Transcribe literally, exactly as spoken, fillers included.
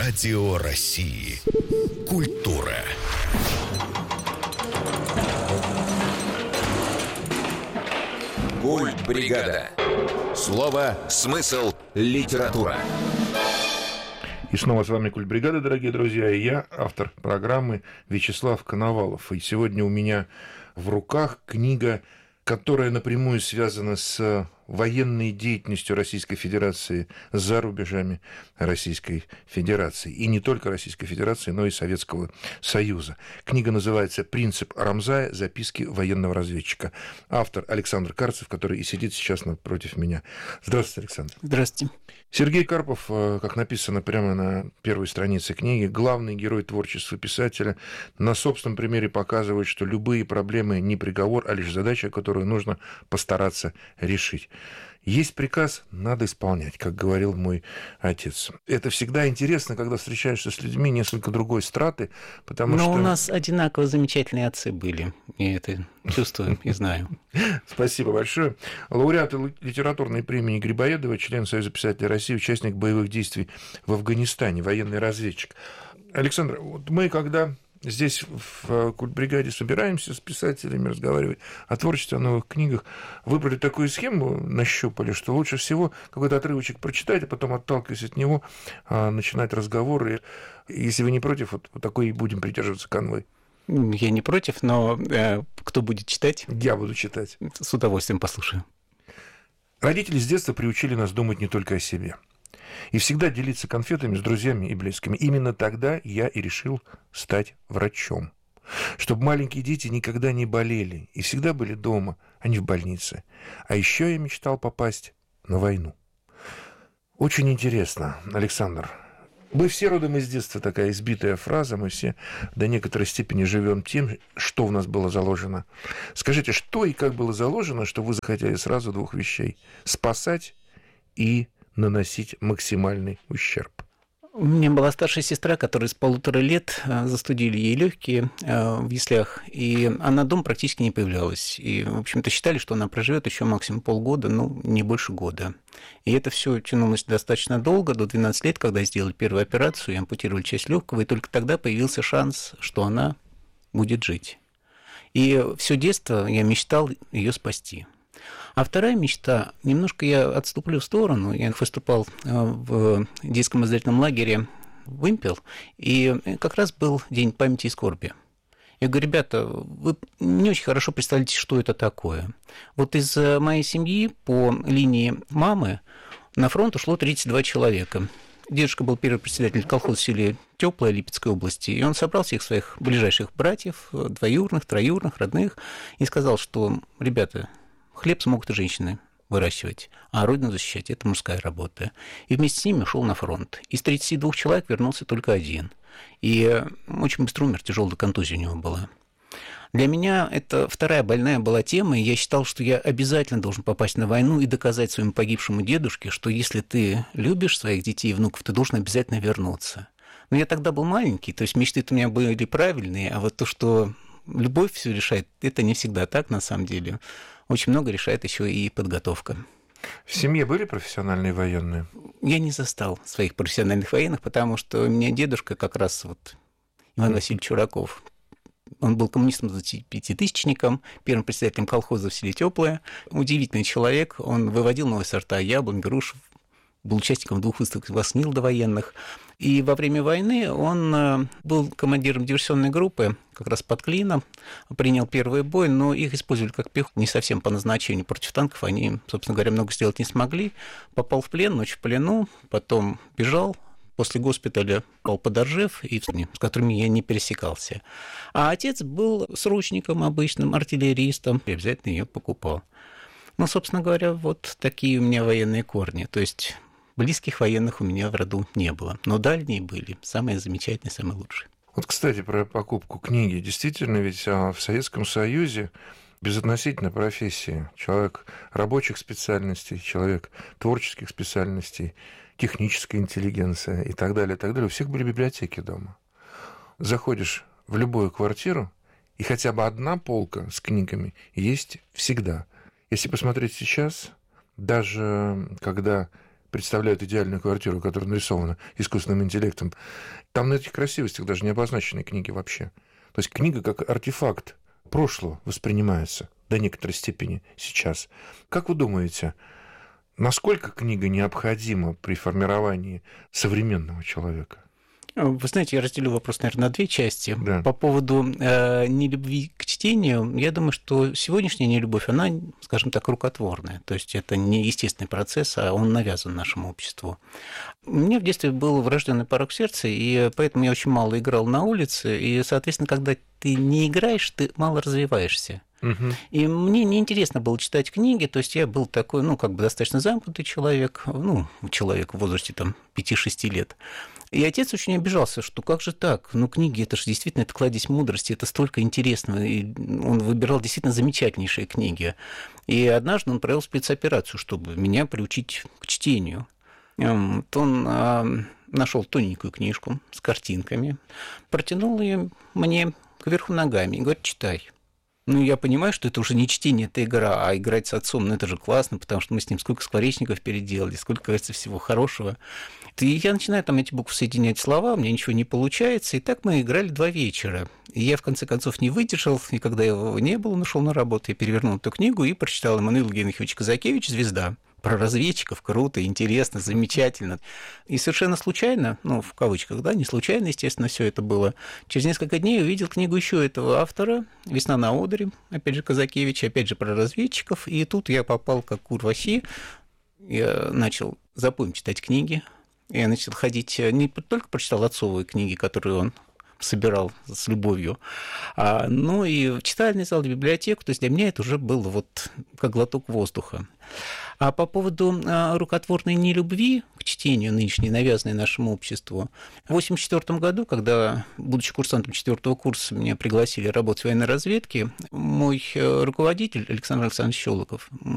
Радио России. Культура. Культбригада. Слово, смысл, литература. И снова с вами Культбригада, дорогие друзья, и я, автор программы Вячеслав Коновалов. И сегодня у меня в руках книга, которая напрямую связана с военной деятельностью Российской Федерации за рубежами Российской Федерации. И не только Российской Федерации, но и Советского Союза. Книга называется «Принцип Рамзая. Записки военного разведчика». Автор Александр Карцев, который и сидит сейчас напротив меня. Здравствуйте, Александр. Здравствуйте. Сергей Карпов, как написано прямо на первой странице книги, главный герой творчества писателя, на собственном примере показывает, что любые проблемы не приговор, а лишь задача, которую нужно постараться решить. Есть приказ, надо исполнять, как говорил мой отец. Это всегда интересно, когда встречаешься с людьми несколько другой страты, потому Но что... у нас одинаково замечательные отцы были, и это чувствую и знаю. Спасибо большое. Лауреат литературной премии Грибоедова, член Союза писателей России, участник боевых действий в Афганистане, военный разведчик. Александр, вот мы когда... Здесь в Культбригаде собираемся с писателями разговаривать о творчестве, о новых книгах. Выбрали такую схему, нащупали, что лучше всего какой-то отрывочек прочитать, а потом, отталкиваясь от него, начинать разговор. И если вы не против, вот такой и будем придерживаться канвы. Я не против, но э, кто будет читать? Я буду читать. С удовольствием послушаю. Родители с детства приучили нас думать не только о себе. И всегда делиться конфетами с друзьями и близкими. Именно тогда я и решил стать врачом. Чтобы маленькие дети никогда не болели и всегда были дома, а не в больнице. А еще я мечтал попасть на войну. Очень интересно, Александр. Мы все родом из детства, такая избитая фраза, мы все до некоторой степени живем тем, что в нас было заложено. Скажите, что и как было заложено, что вы захотели сразу двух вещей: спасать и наносить максимальный ущерб? У меня была старшая сестра, которая с полутора лет застудили ей легкие в яслях, и она дома практически не появлялась. И, в общем-то, считали, что она проживет еще максимум полгода, ну, не больше года. И это все тянулось достаточно долго, до двенадцати лет, когда сделали первую операцию и ампутировали часть легкого, и только тогда появился шанс, что она будет жить. И все детство я мечтал ее спасти. А вторая мечта, немножко я отступлю в сторону, я выступал в детском изобразительном лагере «Вымпел», и как раз был День памяти и скорби. Я говорю: ребята, вы не очень хорошо представляете, что это такое. Вот из моей семьи по линии мамы на фронт ушло тридцать два человека. Дедушка был первый председатель колхоза в селе Тёплое Липецкой области, и он собрал всех своих ближайших братьев, двоюродных, троюродных, родных, и сказал, что, ребята, хлеб смогут и женщины выращивать, а родину защищать – это мужская работа. И вместе с ними ушел на фронт. Из тридцати двух человек вернулся только один. И очень быстро умер, тяжелая контузия у него была. Для меня это вторая больная была тема, и я считал, что я обязательно должен попасть на войну и доказать своему погибшему дедушке, что если ты любишь своих детей и внуков, ты должен обязательно вернуться. Но я тогда был маленький, то есть мечты у меня были правильные, а вот то, что любовь все решает, это не всегда так на самом деле. Очень много решает еще и подготовка. В семье были профессиональные военные? Я не застал своих профессиональных военных, потому что у меня дедушка как раз вот Иван Васильевич Чураков. Он был коммунистом-пятитысячником, первым председателем колхоза в селе Тёплое. Удивительный человек. Он выводил новые сорта яблонь, груш, был участником двух выставок «Воснил» довоенных. И во время войны он был командиром диверсионной группы, как раз под Клином, принял первый бой, но их использовали как пехоту, не совсем по назначению против танков. Они, собственно говоря, много сделать не смогли. Попал в плен, ночь в плену, потом бежал. После госпиталя попал под Оржев, и с которыми я не пересекался. А отец был срочником обычным, артиллеристом, и обязательно ее покупал. Ну, собственно говоря, вот такие у меня военные корни. То есть близких военных у меня в роду не было, но дальние были, самые замечательные, самые лучшие. Вот, кстати, про покупку книги. Действительно, ведь в Советском Союзе безотносительно профессии, человек рабочих специальностей, человек творческих специальностей, техническая интеллигенция и так далее, и так далее, у всех были библиотеки дома. Заходишь в любую квартиру, и хотя бы одна полка с книгами есть всегда. Если посмотреть сейчас, даже когда представляют идеальную квартиру, которая нарисована искусственным интеллектом. Там на этих красивостях даже не обозначены книги вообще. То есть книга как артефакт прошлого воспринимается до некоторой степени сейчас. Как вы думаете, насколько книга необходима при формировании современного человека? Вы знаете, я разделю вопрос, наверное, на две части. Да. По поводу э, нелюбви к чтению, я думаю, что сегодняшняя нелюбовь, она, скажем так, рукотворная. То есть это не естественный процесс, а он навязан нашему обществу. У меня в детстве был врожденный порок сердца, и поэтому я очень мало играл на улице. И, соответственно, когда ты не играешь, ты мало развиваешься. Угу. И мне неинтересно было читать книги, то есть я был такой, ну, как бы достаточно замкнутый человек, ну, человек в возрасте там пяти-шести лет. И отец очень обижался, что как же так? Ну, книги, это же действительно, это кладезь мудрости, это столько интересного. И он выбирал действительно замечательнейшие книги. И однажды он провел спецоперацию, чтобы меня приучить к чтению. Вот он нашел тоненькую книжку с картинками, протянул ее мне кверху ногами и говорит: читай. Ну, я понимаю, что это уже не чтение, это игра, а играть с отцом, ну, это же классно, потому что мы с ним сколько скворечников переделали, сколько, кажется, всего хорошего. И я начинаю там эти буквы соединять в слова, у меня ничего не получается, и так мы играли два вечера. И я, в конце концов, не выдержал, и когда его не было, он ушел на работу, я перевернул эту книгу и прочитал Эммануил Генрихович Казакевич «Звезда». Про разведчиков, круто, интересно, замечательно. И совершенно случайно, ну, в кавычках, да, не случайно, естественно, все это было. Через несколько дней увидел книгу еще этого автора «Весна на Одере», опять же, Казакевич, опять же, про разведчиков. И тут я попал как кур в оси. Я начал запоем читать книги. Я начал ходить, не только прочитал отцовые книги, которые он собирал с любовью, а, ну и в читальный зал, в библиотеку. То есть для меня это уже было вот как глоток воздуха. А по поводу а, рукотворной нелюбви к чтению, нынешней навязанной нашему обществу, в восемьдесят четвёртом году, когда, будучи курсантом четвёртого курса, меня пригласили работать в военной разведке, мой руководитель Александр Александрович Щелоков